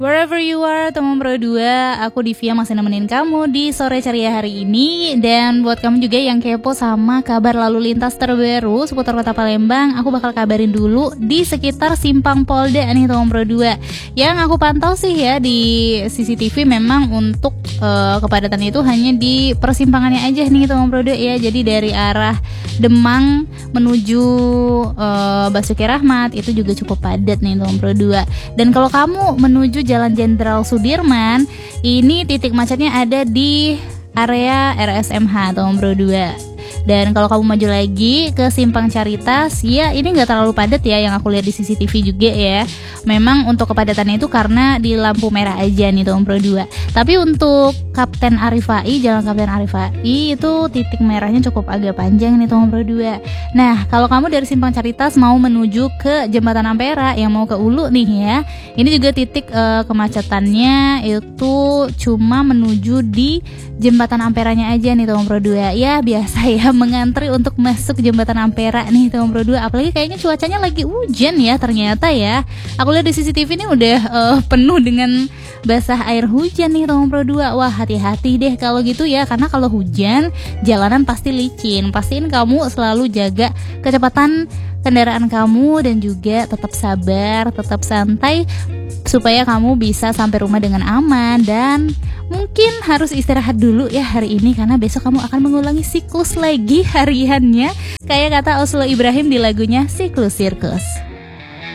Wherever you are, teman Pro 2, aku Divya masih nemenin kamu di sore ceria hari ini. Dan buat kamu juga yang kepo sama kabar lalu lintas terbaru seputar kota Palembang, aku bakal kabarin dulu di sekitar Simpang Polda nih teman Pro 2. Yang aku pantau sih ya di CCTV memang untuk kepadatan itu hanya di persimpangannya aja nih teman Pro 2 ya. Jadi dari arah Demang menuju Basuki Rahmat itu juga cukup padat nih teman Pro 2. Dan kalau kamu menuju Jalan Jenderal Sudirman, ini titik macetnya ada di area RSMH teman Pro 2. Dan kalau kamu maju lagi ke Simpang Caritas, ya ini nggak terlalu padat ya, yang aku lihat di CCTV juga ya. Memang untuk kepadatannya itu karena di lampu merah aja nih teman Pro 2. Tapi untuk Kapten Arifai, Jalan Kapten Arifai itu titik merahnya cukup agak panjang nih teman Pro 2. Nah, kalau kamu dari Simpang Caritas mau menuju ke Jembatan Ampera yang mau ke Ulu nih ya, ini juga titik kemacetannya itu cuma menuju di Jembatan Amperanya aja nih teman Pro 2. Ya biasa ya, mengantri untuk masuk Jembatan Ampera nih teman Pro 2. Apalagi kayaknya cuacanya lagi hujan ya ternyata ya. Aku lihat di CCTV ini udah penuh dengan basah air hujan nih teman Pro 2. Wah, hati-hati deh kalau gitu ya, karena kalau hujan jalanan pasti licin. Pastiin kamu selalu jaga kecepatan kendaraan kamu dan juga tetap sabar, tetap santai supaya kamu bisa sampai rumah dengan aman. Dan mungkin harus istirahat dulu ya hari ini, karena besok kamu akan mengulangi siklus lagi hariannya, kayak kata Oslo Ibrahim di lagunya Siklus Sirkus.